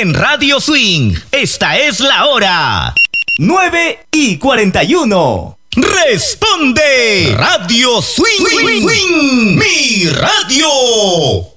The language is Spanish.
en Radio Swing. Esta es la hora. 9:41. Responde Radio Swing. Mi radio.